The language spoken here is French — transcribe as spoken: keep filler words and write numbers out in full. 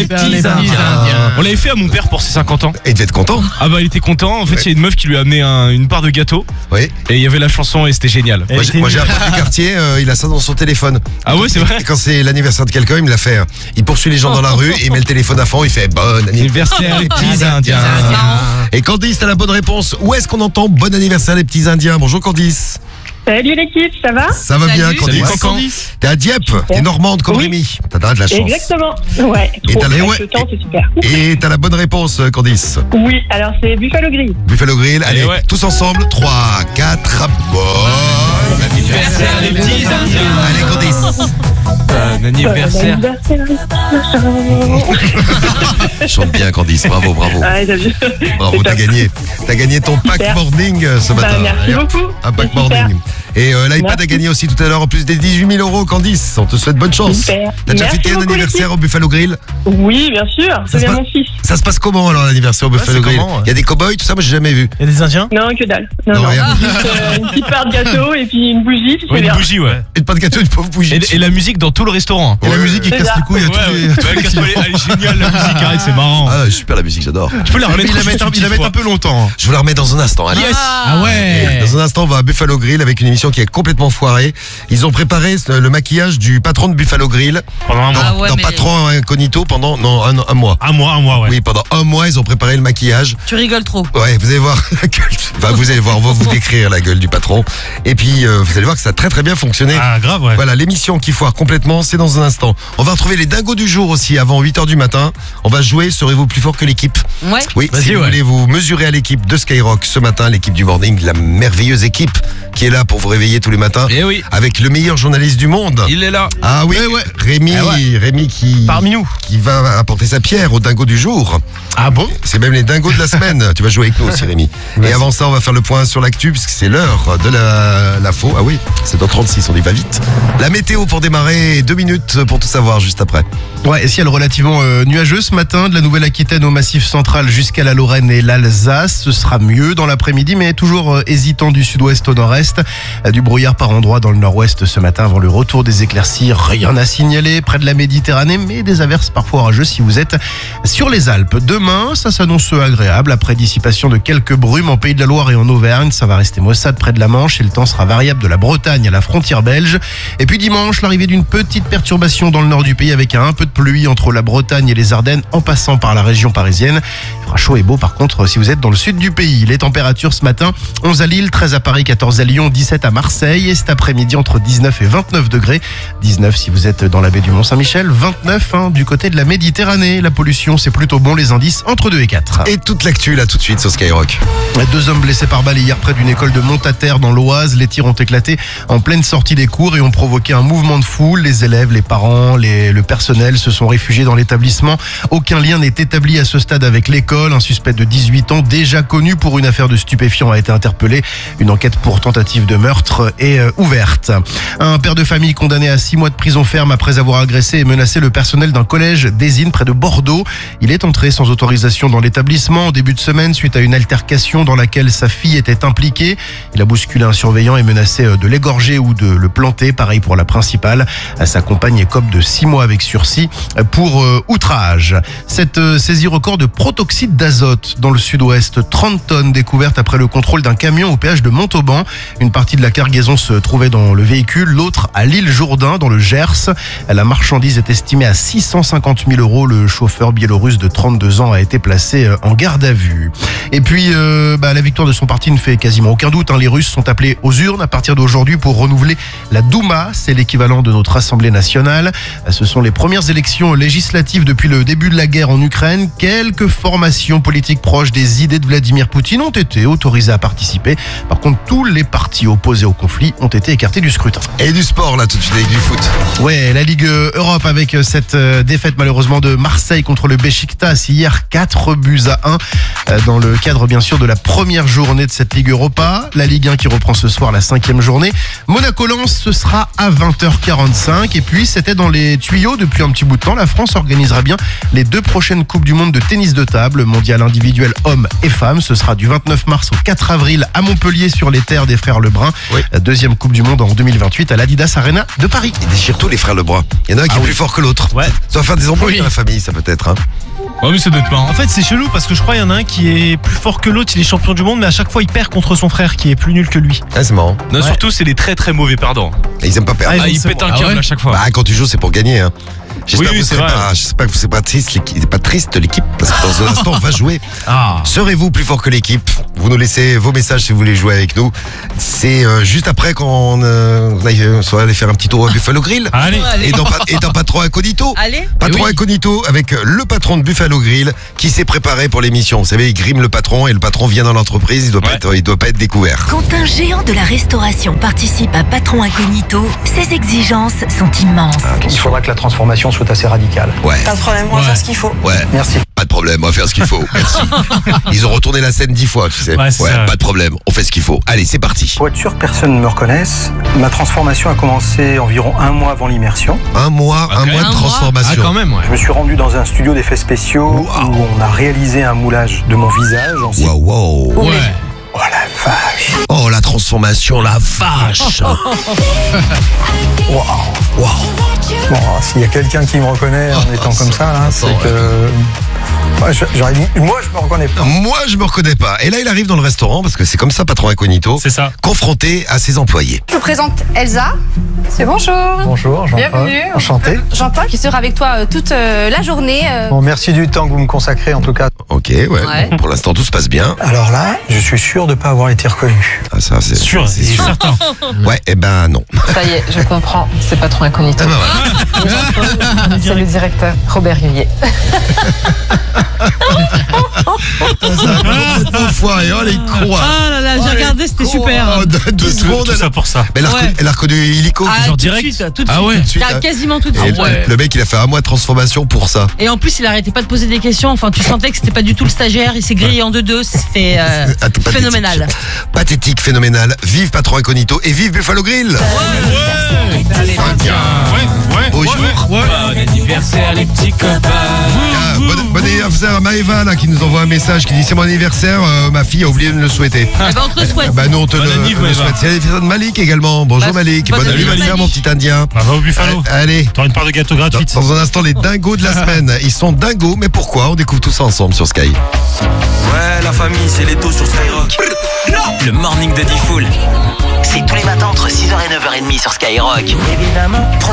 anniversaire les petits Indiens. On l'avait fait à mon père pour ses cinquante ans. Et il devait être content. Ah bah il était content. En fait, il ouais. y a une meuf qui lui a amené un, une part de gâteau. Oui. Et il y avait la chanson et c'était génial. Moi j'ai, moi, j'ai un pote du quartier, euh, il a ça dans son téléphone. Ah ouais, c'est vrai. Et quand c'est l'anniversaire de quelqu'un, il me l'a fait. Hein. Il poursuit les gens dans la rue et il met le téléphone à fond, il fait bon anniversaire les petits Indiens. Et Candice, t'as la bonne réponse. Où est-ce qu'on entend bon anniversaire les petits Indiens? Bonjour Candice. Salut l'équipe, ça va? Ça va Salut. bien, Candice. Salut, Candice. T'es à Dieppe, t'es normande comme Oui. Rémi. T'as de la chance. Exactement, ouais. Et Trop, t'as, la... avec ouais. le temps, c'est super. Et t'as la bonne réponse, Candice. Oui, alors c'est Buffalo Grill. Buffalo Grill, allez, allez ouais. tous ensemble, trois, quatre, bon anniversaire les petits Indiens. Allez Candice. Bon anniversaire. Chante bien Candice, bravo, bravo. Ouais, t'as vu. Bravo, t'as gagné. T'as gagné ton pack Super. morning ce matin. Bah, merci Allez, beaucoup. un pack C'est super. morning. Et euh, l'iPad Merci. a gagné aussi tout à l'heure en plus des dix-huit mille euros, Candice. On te souhaite bonne chance. Super. T'as déjà Merci fêté un beaucoup, anniversaire l'équipe. au Buffalo Grill? Oui, bien sûr, Ça c'est se bien passe- mon fils. Ça se passe comment alors l'anniversaire au Buffalo c'est Grill? comment, ouais. Il y a des cow-boys, tout ça, moi j'ai jamais vu. Il y a des Indiens? Non, que dalle. Non, Non, non. rien. Juste, euh, une petite part de gâteau et puis une bougie, puis c'est Ouais, une bien. bougie, ouais. Et pas de gâteau, une pauvre bougie. Et, et la musique dans tout le restaurant. Et la musique qui C'est casse ça. les couilles à tous Ouais, les. ouais. Ouais, casse-toi les- elle est géniale la musique, arrête, c'est marrant. Ah, super la musique, j'adore. Tu peux la remettre Il la juste met une un, il petite la met fois. un peu longtemps. Je vous la remets dans un instant. Allez. Yes. Ah Et ouais. Dans un instant, on va à Buffalo Grill avec une émission qui est complètement foirée. Ils ont préparé euh, le maquillage du patron de Buffalo Grill Pendant un dans, mois. Ah ouais, dans mais- Patron Incognito pendant non, un, un mois. Un mois, un mois, ouais. Oui, pendant un mois, ils ont préparé le maquillage. Tu rigoles trop. Ouais, vous allez voir la gueule. Enfin, vous allez voir, on va vous décrire la gueule du patron. Et puis, euh, vous allez voir que ça a très très bien fonctionné. Ah, grave, ouais. Voilà, l'émission qui foire complètement, c'est dans un instant. On va retrouver les dingos du jour aussi avant huit heures du matin. On va jouer, serez-vous plus fort que l'équipe? Ouais. Oui, Vas-y, si vous ouais. voulez vous mesurer à l'équipe de Skyrock ce matin, l'équipe du Morning, la merveilleuse équipe qui est là pour vous réveiller tous les matins. Eh oui. Avec le meilleur journaliste du monde. Il est là. Ah oui, Eh ouais. Rémi, Eh ouais. Rémi qui, Parmi nous. qui va apporter sa pierre au dingo du jour. Ah bon? C'est même les dingos de la semaine. Tu vas jouer avec nous aussi, Rémi. Et avant ça, on va faire le point sur l'actu, puisque c'est l'heure de la, la faux. Ah oui, c'est dans trente-six, on y va vite. La météo pour démarrer, deux minutes pour tout savoir juste après. Ouais, et ciel relativement euh, nuageux ce matin, de la Nouvelle-Aquitaine au Massif central jusqu'à la Lorraine et l'Alsace. Ce sera mieux dans l'après-midi, mais toujours euh, hésitant du sud-ouest au nord-est. Euh, du brouillard par endroits dans le nord-ouest ce matin avant le retour des éclaircies. Rien à signaler près de la Méditerranée, mais des averses parfois orageuses si vous êtes sur les Alpes. Demain, ça s'annonce agréable après dissipation de quelques brumes en Pays de la Loire et en Auvergne. Ça va rester maussade près de la Manche et le temps sera variable de la Bretagne à la frontière belge. Et puis dimanche, l'arrivée d'une petite perturbation dans le nord du pays avec un peu de pluie entre la Bretagne et les Ardennes en passant par la région parisienne. Il fera chaud et beau par contre si vous êtes dans le sud du pays. Les températures ce matin, onze à Lille, treize à Paris, quatorze à Lyon, dix-sept à Marseille et cet après-midi entre dix-neuf et vingt-neuf degrés. dix-neuf si vous êtes dans la baie du Mont-Saint-Michel, vingt-neuf hein, du côté de la Méditerranée. La pollution, c'est plutôt bon, les indices entre deux et quatre. Et toute l'actu là tout de suite sur Skyrock. Deux hommes blessés par balle hier près d'une école de Montataire dans l'Oise. Les tirs ont éclaté en pleine sortie des cours et ont provoqué un mouvement de foule. Les élèves, les parents, les, le personnel se sont réfugiés dans l'établissement. Aucun lien n'est établi à ce stade avec l'école. Un suspect de dix-huit ans, déjà connu pour une affaire de stupéfiants, a été interpellé. Une enquête pour tentative de meurtre est euh, ouverte. Un père de famille condamné à six mois de prison ferme après avoir agressé et menacé le personnel d'un collège d'Ésine près de Bordeaux. Il est entré sans autorisation dans l'établissement en début de semaine suite à une altercation dans laquelle sa fille était impliquée. Il a bousculé un surveillant et menacé de l'égorger ou de le planter. Pareil pour la principale. Sa compagne écope de six mois avec sursis pour euh, outrage. Cette euh, saisie record de protoxyde d'azote dans le sud-ouest. trente tonnes découvertes après le contrôle d'un camion au péage de Montauban. Une partie de la cargaison se trouvait dans le véhicule, l'autre à l'île Jourdain dans le Gers. La marchandise est estimée à six cent cinquante mille euros. Le chauffeur biélorusse de trente-deux ans a été placé en garde à vue. Et puis, euh, bah, la victoire de son parti ne fait quasiment aucun doute. Hein. Les Russes sont appelés aux urnes à partir d'aujourd'hui pour renouveler la Douma. C'est l'équivalent de notre Assemblée nationale. Ce sont les premières élections législatives depuis le début de la guerre en Ukraine. Quelques formations politiques proches des idées de Vladimir Poutine ont été autorisées à participer. Par contre, tous les partis opposés au conflit ont été écartés du scrutin. Et du sport là tout de suite avec du foot. Ouais, la Ligue Europe avec cette défaite malheureusement de Marseille contre le Beşiktaş hier, quatre buts à un dans le cadre bien sûr de la première journée de cette Ligue Europa. La Ligue un qui reprend ce soir la cinquième journée. Monaco-Lens, ce sera à vingt heures quarante-cinq et puis c'était dans les tuyaux depuis un petit bout de temps. La France organisera bien, les deux prochaines Coupes du Monde de tennis de table, mondial individuel hommes et femmes. Ce sera du vingt-neuf mars au quatre avril à Montpellier sur les terres des frères Lebrun. Oui. La deuxième Coupe du Monde en deux mille vingt-huit à l'Adidas Arena de Paris. Ils déchirent tous les frères Lebrun. Il y en a un qui Ah est oui. plus fort que l'autre. Ouais. Ça va faire des embrouilles Oui. dans la famille, ça peut-être. Hein. Ouais, mais ça doit être marrant. En fait, c'est chelou parce que je crois qu'il y en a un qui est plus fort que l'autre, il est champion du monde, mais à chaque fois il perd contre son frère qui est plus nul que lui. Ah, c'est marrant. Non, Ouais. surtout, c'est les très très mauvais perdants. Et ils aiment pas perdre. Ah, Ah, ils c'est pètent bon. un Ah câble ouais à chaque fois. Bah, quand tu joues, c'est pour gagner. Hein. J'espère Oui, que oui, vous c'est serez vrai. pas, j'espère que vous serez pas triste, l'équipe- pas triste l'équipe, parce que dans un instant on va jouer. Ah. Serez-vous plus fort que l'équipe? Vous nous laissez vos messages si vous voulez jouer avec nous. C'est euh, juste après qu'on euh, on aille, euh, soit aller faire un petit tour au Buffalo Grill. Allez. Et dans, pa- et dans Patron Incognito. Allez. Patron Eh oui. Incognito avec le patron de Buffalo Grill qui s'est préparé pour l'émission. Vous savez, il grime le patron et le patron vient dans l'entreprise, il doit pas Ouais. être, il doit pas être découvert. Quand un géant de la restauration participe à Patron Incognito, ses exigences sont immenses. Il faudra que la transformation soit assez radicale. Ouais. Pas de problème, on va Ouais. faire ce qu'il faut. Ouais. Merci. Pas de problème, on va faire ce qu'il faut. Merci. Ils ont retourné la scène dix fois, tu sais. Ouais, c'est ça. pas de problème, on fait ce qu'il faut. Allez, c'est parti. Pour être sûr que personne ne me reconnaisse, ma transformation a commencé environ un mois avant l'immersion. Un mois, un Ok. mois de Un mois. transformation. Ah, quand même, ouais. Je me suis rendu dans un studio d'effets spéciaux Wow. où on a réalisé un moulage de mon visage en Waouh, waouh. Ouais. Oh la vache. Oh, la transformation, la vache. Waouh. Waouh. Bon, s'il y a quelqu'un qui me reconnaît en étant comme ça, là, c'est ouais. que... Ouais, je- j'aurais dit- moi, je me reconnais pas. Moi, je me reconnais pas. Et là, il arrive dans le restaurant, parce que c'est comme ça, patron incognito, C'est ça. confronté à ses employés. Je vous présente Elsa. C'est bonjour. Bonjour, Jean-Paul. Bienvenue. Enchanté. Jean-Paul qui sera avec toi euh, toute euh, la journée. euh. Bon, merci du temps que vous me consacrez, en tout cas. Ok, ouais. Ouais. Pour l'instant, tout se passe bien. Alors là, je suis sûr de ne pas avoir été reconnu. Ah, ça, c'est Sûr, c'est c'est certain. Ouais, eh ben non. Ça y est, je comprends. C'est pas trop incognito. Ah ben voilà. C'est le directeur Robert Huillier. Enfoiré, oh les croix. Ah là là, j'ai regardé, c'était super. Oh, deux Tout, secondes. tout elle- ça pour ça. Mais elle a reconnu, Ouais. elle a reconnu illico. Ah, genre tout de direct. suite, tout de Ah suite. ouais. Tout de suite, Car- hein. Quasiment tout de Et suite. le- le mec, il a fait un mois de transformation pour ça. Et en plus, il arrêtait pas de poser des questions. Enfin, tu sentais que c'était pas du tout le stagiaire. Il s'est grillé en deux-deux. C'était euh, Ah, pathétique. phénoménal. Pathétique, phénoménal. Vive patron incognito et vive Buffalo Grill. Ouais, ouais. Bonjour. Ouais. Bon anniversaire, les petits copains. Ah, bon, bon anniversaire à Maëva là, qui nous envoie un message qui dit c'est mon anniversaire, euh, ma fille a oublié de me le souhaiter. Eh ben, on te le souhaite. Ah bah nous on te Bonne le, anniv, le Maëva. souhaite. C'est l'anniversaire de Malik également. Bonjour Bah, Malik, bon bon anniversaire, anniversaire mon Malik. petit indien. Bah, va au Buffalo. Euh, Allez, T'auras une part de gâteau dans, gratuite. dans un instant les dingos de la semaine. Ils sont dingos, mais pourquoi? On découvre tout ça ensemble sur Sky. Ouais, la famille, c'est les taux sur Skyrock. Le morning de Diffoul. C'est tous les matins entre six heures et neuf heures trente sur Skyrock. Évidemment.